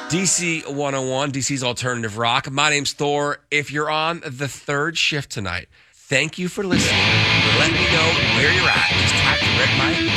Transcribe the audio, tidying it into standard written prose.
DC 101, DC's Alternative Rock. My name's Thor. If you're on the third shift tonight, thank you for listening. Let me know where you're at. Just type Red Mike